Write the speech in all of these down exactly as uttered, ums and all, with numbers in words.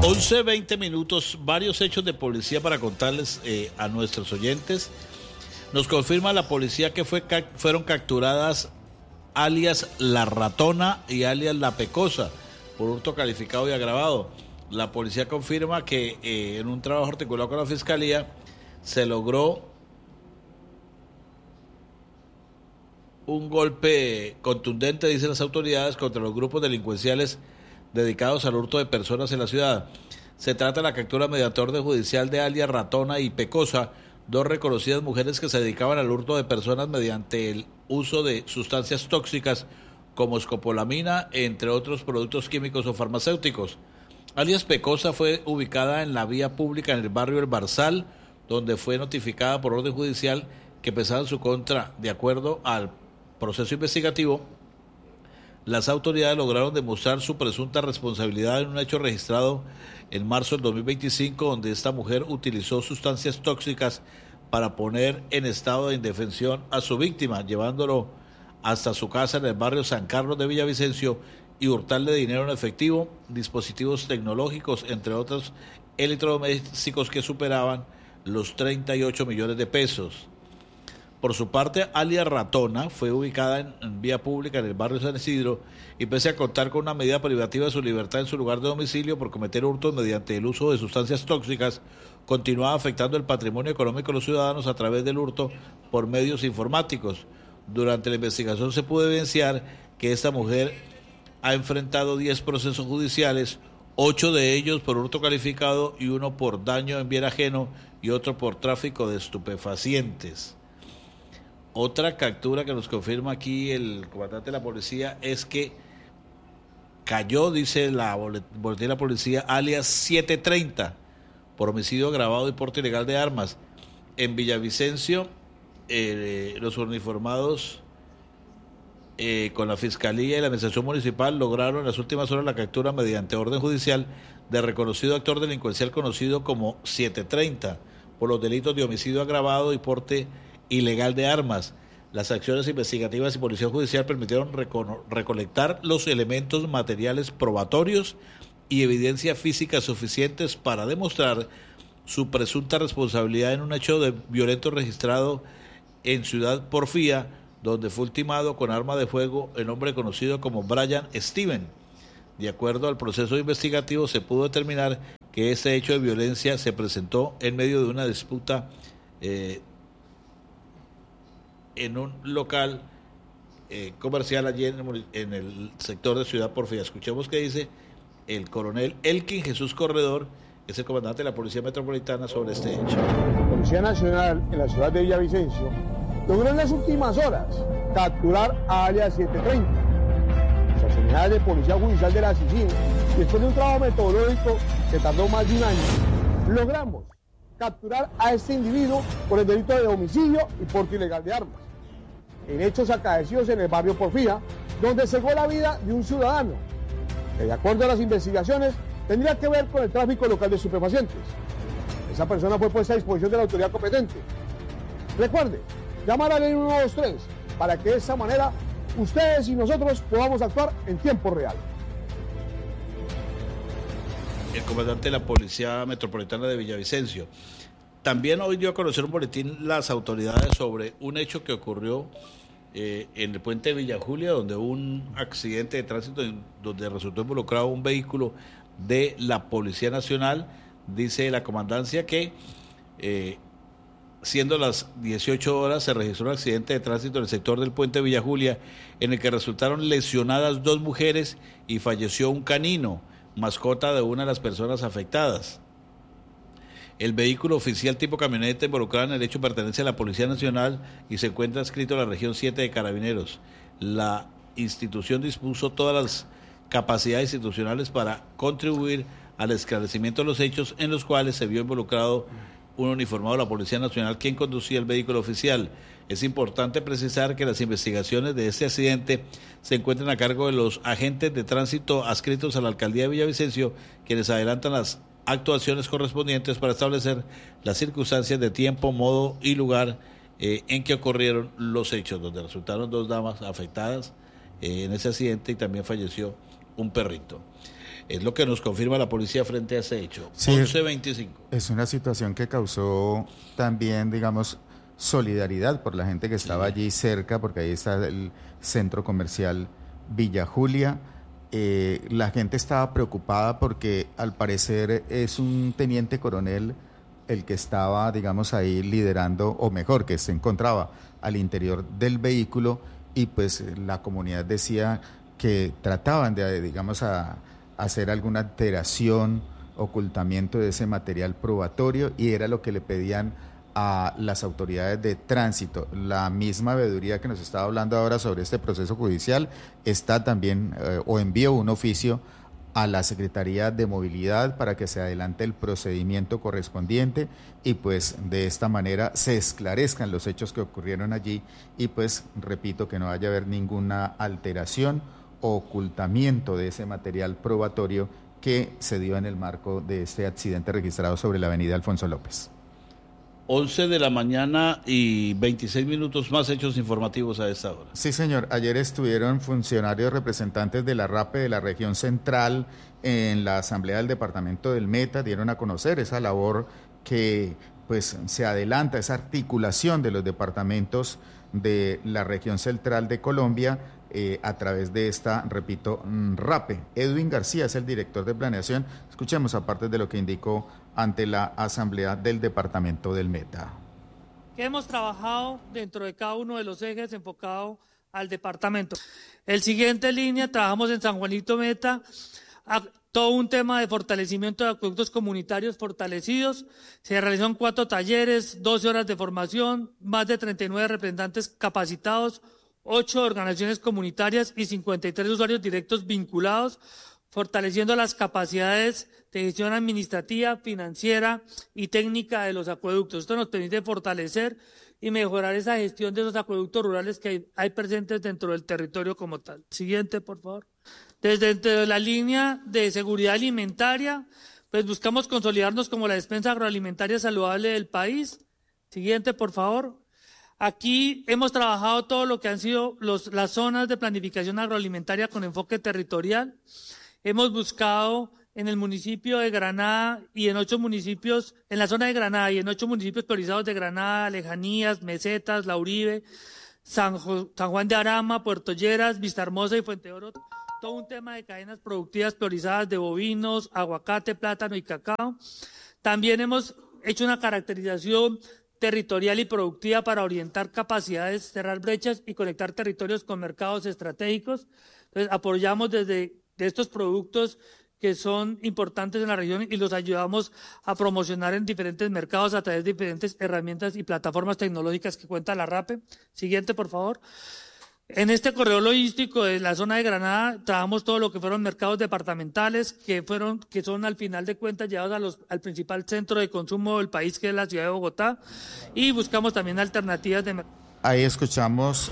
once veinte minutos, varios hechos de policía para contarles eh, a nuestros oyentes. Nos confirma la policía que fue, fueron capturadas alias La Ratona y alias La Pecosa por hurto calificado y agravado. La policía confirma que eh, en un trabajo articulado con la Fiscalía se logró un golpe contundente, dicen las autoridades, contra los grupos delincuenciales dedicados al hurto de personas en la ciudad. Se trata de la captura mediante orden judicial de alias Ratona y Pecosa, dos reconocidas mujeres que se dedicaban al hurto de personas mediante el uso de sustancias tóxicas como escopolamina, entre otros productos químicos o farmacéuticos. Alias Pecosa fue ubicada en la vía pública en el barrio El Barzal, donde fue notificada por orden judicial que pesaba en su contra. De acuerdo al proceso investigativo, las autoridades lograron demostrar su presunta responsabilidad en un hecho registrado en marzo del dos mil veinticinco, donde esta mujer utilizó sustancias tóxicas para poner en estado de indefensión a su víctima, llevándolo hasta su casa en el barrio San Carlos de Villavicencio y hurtarle dinero en efectivo, dispositivos tecnológicos, entre otros electrodomésticos que superaban los treinta y ocho millones de pesos. Por su parte, alias Ratona fue ubicada en, en vía pública en el barrio San Isidro y pese a contar con una medida privativa de su libertad en su lugar de domicilio por cometer hurtos mediante el uso de sustancias tóxicas, continuaba afectando el patrimonio económico de los ciudadanos a través del hurto por medios informáticos. Durante la investigación se pudo evidenciar que esta mujer ha enfrentado diez procesos judiciales, ocho de ellos por hurto calificado y uno por daño en bien ajeno y otro por tráfico de estupefacientes. Otra captura que nos confirma aquí el comandante de la policía es que cayó, dice la boletín de la policía, alias setecientos treinta, por homicidio agravado y porte ilegal de armas. En Villavicencio, eh, los uniformados eh, con la Fiscalía y la Administración Municipal lograron en las últimas horas la captura mediante orden judicial de reconocido actor delincuencial conocido como setecientos treinta por los delitos de homicidio agravado y porte ilegal de armas. Las acciones investigativas y policía judicial permitieron reco- recolectar los elementos materiales probatorios y evidencia física suficientes para demostrar su presunta responsabilidad en un hecho de violento registrado en Ciudad Porfía, donde fue ultimado con arma de fuego el hombre conocido como Brian Steven. De acuerdo al proceso investigativo, se pudo determinar que ese hecho de violencia se presentó en medio de una disputa eh, en un local eh, comercial allí en el, en el sector de Ciudad Porfía. Escuchemos qué dice el coronel Elkin Jesús Corredor, que es el comandante de la Policía Metropolitana, sobre este hecho. La Policía Nacional en la ciudad de Villavicencio logró en las últimas horas capturar a alias setecientos treinta. Las unidades de Policía Judicial de la Sicina, después de un trabajo metodológico que tardó más de un año, logramos capturar a este individuo por el delito de homicidio y porte ilegal de armas, en hechos acaecidos en el barrio Porfía, donde cegó la vida de un ciudadano, que de acuerdo a las investigaciones tendría que ver con el tráfico local de estupefacientes. Esa persona fue puesta a disposición de la autoridad competente. Recuerde, llamar a la ley uno dos tres para que de esta manera ustedes y nosotros podamos actuar en tiempo real. El comandante de la Policía Metropolitana de Villavicencio. También hoy dio a conocer un boletín las autoridades sobre un hecho que ocurrió eh, en el puente de Villa Julia, donde hubo un accidente de tránsito en, donde resultó involucrado un vehículo de la Policía Nacional. Dice la comandancia que eh, siendo las dieciocho horas se registró un accidente de tránsito en el sector del puente de Villa Julia, en el que resultaron lesionadas dos mujeres y falleció un canino, mascota de una de las personas afectadas. El vehículo oficial tipo camioneta involucrado en el hecho pertenece a la Policía Nacional y se encuentra adscrito a la región siete de Carabineros. La institución dispuso todas las capacidades institucionales para contribuir al esclarecimiento de los hechos en los cuales se vio involucrado un uniformado de la Policía Nacional quien conducía el vehículo oficial. Es importante precisar que las investigaciones de este accidente se encuentran a cargo de los agentes de tránsito adscritos a la Alcaldía de Villavicencio, quienes adelantan las actuaciones correspondientes para establecer las circunstancias de tiempo, modo y lugar eh, en que ocurrieron los hechos, donde resultaron dos damas afectadas eh, en ese accidente y también falleció un perrito. Es lo que nos confirma la policía frente a ese hecho. Sí, once veinticinco. Es una situación que causó también, digamos, solidaridad por la gente que estaba sí. allí cerca, porque ahí está el centro comercial Villa Julia. Eh, la gente estaba preocupada porque al parecer es un teniente coronel el que estaba, digamos, ahí liderando, o mejor, que se encontraba al interior del vehículo, y pues la comunidad decía que trataban de, digamos, a, a hacer alguna alteración, ocultamiento de ese material probatorio, y era lo que le pedían a las autoridades de tránsito. La misma veeduría que nos estaba hablando ahora sobre este proceso judicial está también, eh, o envió un oficio a la Secretaría de Movilidad para que se adelante el procedimiento correspondiente y pues de esta manera se esclarezcan los hechos que ocurrieron allí y pues repito que no vaya a haber ninguna alteración o ocultamiento de ese material probatorio que se dio en el marco de este accidente registrado sobre la avenida Alfonso López. once de la mañana y veintiséis minutos más, hechos informativos a esta hora. Sí, señor. Ayer estuvieron funcionarios representantes de la RAPE de la región central en la asamblea del departamento del Meta, dieron a conocer esa labor que pues se adelanta, esa articulación de los departamentos de la región central de Colombia eh, a través de esta, repito, RAPE. Edwin García es el director de planeación. Escuchemos aparte de lo que indicó ante la asamblea del departamento del Meta. Que hemos trabajado dentro de cada uno de los ejes enfocado al departamento. El siguiente línea, trabajamos en San Juanito Meta, a, todo un tema de fortalecimiento de acueductos comunitarios fortalecidos. Se realizaron cuatro talleres, doce horas de formación, más de treinta y nueve representantes capacitados, ocho organizaciones comunitarias y cincuenta y tres usuarios directos vinculados, fortaleciendo las capacidades de gestión administrativa, financiera y técnica de los acueductos. Esto nos permite fortalecer y mejorar esa gestión de esos acueductos rurales que hay, hay presentes dentro del territorio como tal. Siguiente, por favor. Desde, desde la línea de seguridad alimentaria, pues buscamos consolidarnos como la despensa agroalimentaria saludable del país. Siguiente, por favor. Aquí hemos trabajado todo lo que han sido los, las zonas de planificación agroalimentaria con enfoque territorial. Hemos buscado en el municipio de Granada y en ocho municipios, en la zona de Granada y en ocho municipios priorizados de Granada, Lejanías, Mesetas, La Uribe, San, jo, San Juan de Arama, Puerto Lleras, Vista Hermosa y Fuente Oro, todo un tema de cadenas productivas priorizadas de bovinos, aguacate, plátano y cacao. También hemos hecho una caracterización territorial y productiva para orientar capacidades, cerrar brechas y conectar territorios con mercados estratégicos. Entonces, apoyamos desde de estos productos que son importantes en la región y los ayudamos a promocionar en diferentes mercados a través de diferentes herramientas y plataformas tecnológicas que cuenta la RAPE. Siguiente, por favor. En este corredor logístico de la zona de Granada trabajamos todo lo que fueron mercados departamentales que fueron que son al final de cuentas llevados a los, al principal centro de consumo del país, que es la ciudad de Bogotá, y buscamos también alternativas de mercado. Ahí escuchamos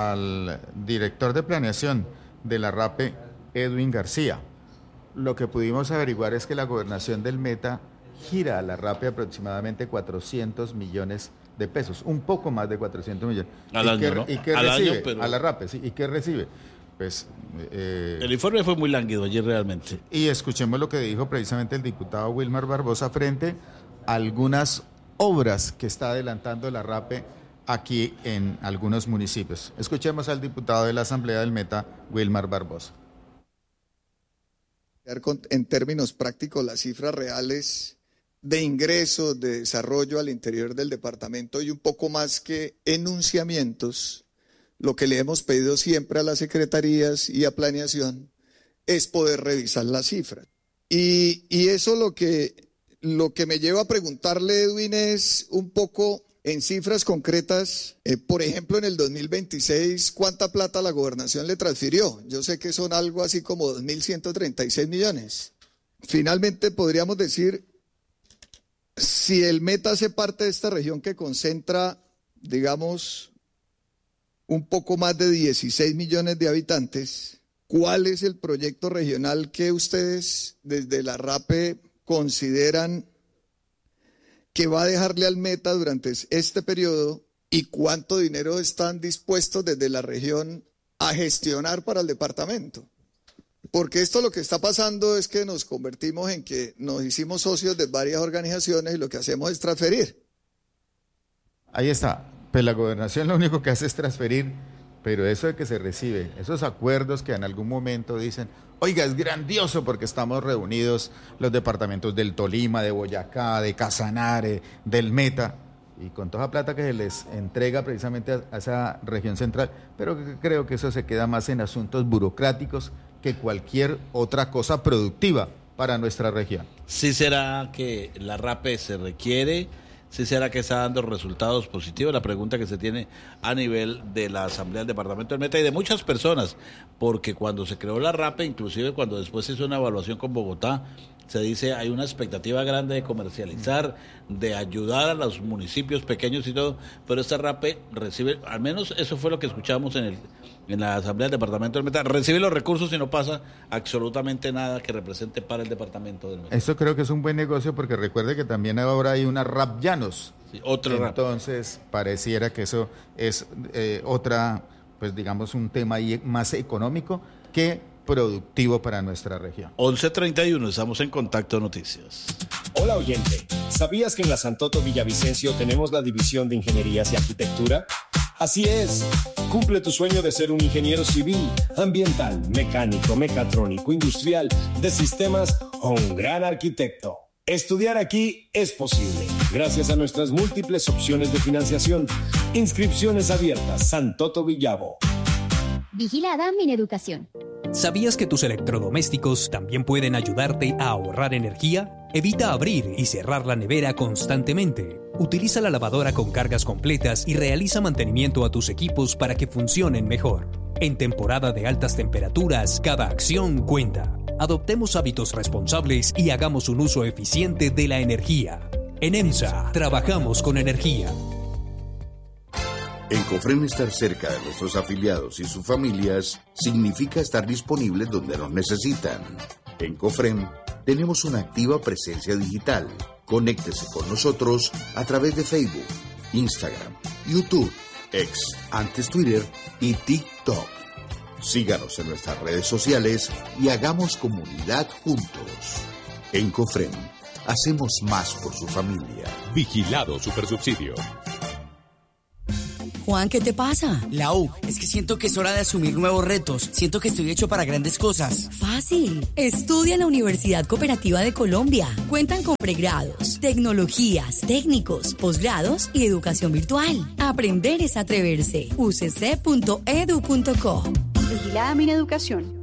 al director de planeación de la RAPE, Edwin García. Lo que pudimos averiguar es que la gobernación del Meta gira a la RAPE aproximadamente cuatrocientos millones de pesos, un poco más de cuatrocientos millones. Al ¿Y año, qué, ¿no? ¿y qué Al recibe? año, pero... A la RAPE, sí. ¿Y qué recibe? Pues eh... el informe fue muy lánguido ayer realmente. Y escuchemos lo que dijo precisamente el diputado Wilmar Barbosa frente a algunas obras que está adelantando la RAPE aquí en algunos municipios. Escuchemos al diputado de la Asamblea del Meta, Wilmar Barbosa. En términos prácticos, las cifras reales de ingresos, de desarrollo al interior del departamento y un poco más que enunciamientos, lo que le hemos pedido siempre a las secretarías y a planeación es poder revisar las cifras. Y, y eso lo que, lo que me lleva a preguntarle, Edwin, es un poco en cifras concretas, eh, por ejemplo, en el dos mil veintiséis, ¿cuánta plata la gobernación le transfirió? Yo sé que son algo así como dos mil ciento treinta y seis millones. Finalmente, podríamos decir, si el Meta hace parte de esta región que concentra, digamos, un poco más de dieciséis millones de habitantes, ¿cuál es el proyecto regional que ustedes desde la RAPE consideran que va a dejarle al Meta durante este periodo y cuánto dinero están dispuestos desde la región a gestionar para el departamento? Porque esto lo que está pasando es que nos convertimos en que nos hicimos socios de varias organizaciones y lo que hacemos es transferir. Ahí está. Pues la gobernación lo único que hace es transferir, pero eso de que se recibe, esos acuerdos que en algún momento dicen, oiga, es grandioso porque estamos reunidos los departamentos del Tolima, de Boyacá, de Casanare, del Meta, y con toda la plata que se les entrega precisamente a, a esa región central, pero creo que eso se queda más en asuntos burocráticos que cualquier otra cosa productiva para nuestra región. ¿Sí será que la RAPE se requiere? ¿Sí será que está dando resultados positivos? La pregunta que se tiene a nivel de la Asamblea del Departamento del Meta y de muchas personas, porque cuando se creó la RAPE, inclusive cuando después se hizo una evaluación con Bogotá, se dice hay una expectativa grande de comercializar, de ayudar a los municipios pequeños y todo, pero esta RAPE recibe, al menos eso fue lo que escuchamos en el en la Asamblea del Departamento del Meta, recibe los recursos y no pasa absolutamente nada que represente para el Departamento del Meta. Eso creo que es un buen negocio porque recuerde que también ahora hay una RAP Llanos. Sí, otra RAP. Entonces pareciera que eso es eh, otra, pues digamos un tema ahí más económico que productivo para nuestra región. once treinta y uno, estamos en Contacto Noticias. Hola oyente, ¿sabías que en la Santoto Villavicencio tenemos la división de Ingenierías y Arquitectura? Así es, cumple tu sueño de ser un ingeniero civil, ambiental, mecánico, mecatrónico, industrial, de sistemas o un gran arquitecto. Estudiar aquí es posible, gracias a nuestras múltiples opciones de financiación. Inscripciones abiertas, Santoto Villavo. Vigilada Mineducación. ¿Sabías que tus electrodomésticos también pueden ayudarte a ahorrar energía? Evita abrir y cerrar la nevera constantemente. Utiliza la lavadora con cargas completas y realiza mantenimiento a tus equipos para que funcionen mejor. En temporada de altas temperaturas, cada acción cuenta. Adoptemos hábitos responsables y hagamos un uso eficiente de la energía. En EMSA, trabajamos con energía. En Cofrem, estar cerca de nuestros afiliados y sus familias significa estar disponibles donde nos necesitan. En Cofrem tenemos una activa presencia digital. Conéctese con nosotros a través de Facebook, Instagram, YouTube, X, antes Twitter y TikTok. Síganos en nuestras redes sociales y hagamos comunidad juntos. En Cofrem, hacemos más por su familia. Vigilado Supersubsidio. Juan, ¿qué te pasa? Lau, es que siento que es hora de asumir nuevos retos. Siento que estoy hecho para grandes cosas. Fácil. Estudia en la Universidad Cooperativa de Colombia. Cuentan con pregrados, tecnologías, técnicos, posgrados y educación virtual. Aprender es atreverse. u c c punto edu punto co. Vigilada Mineducación.